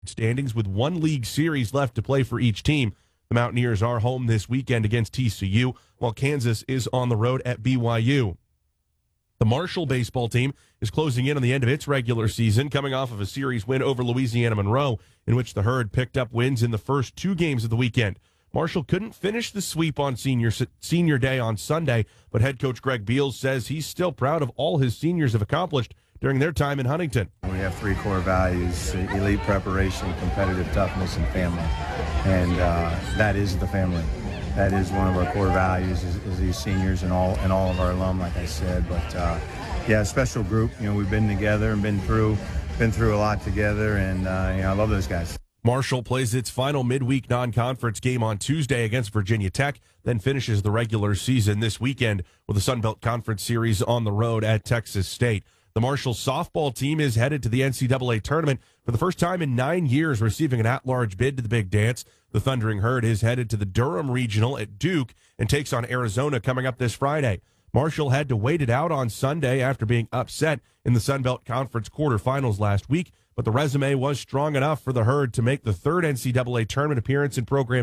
standings with one league series left to play for each team. The Mountaineers are home this weekend against TCU, while Kansas is on the road at BYU. The Marshall baseball team is closing in on the end of its regular season, coming off of a series win over Louisiana Monroe, in which the Herd picked up wins in the first two games of the weekend. Marshall couldn't finish the sweep on senior day on Sunday, but head coach Greg Beals says he's still proud of all his seniors have accomplished during their time in Huntington. We have three core values: elite preparation, competitive toughness, and family. And that is the family. That is one of our core values is these seniors and all of our alum, like I said. But a special group. We've been together and been through a lot together, and I love those guys. Marshall plays its final midweek non-conference game on Tuesday against Virginia Tech, then finishes the regular season this weekend with the Sun Belt Conference Series on the road at Texas State. The Marshall softball team is headed to the NCAA tournament for the first time in 9 years, receiving an at-large bid to the Big Dance. The Thundering Herd is headed to the Durham Regional at Duke and takes on Arizona coming up this Friday. Marshall had to wait it out on Sunday after being upset in the Sun Belt Conference quarterfinals last week, but the resume was strong enough for the Herd to make the third NCAA tournament appearance in program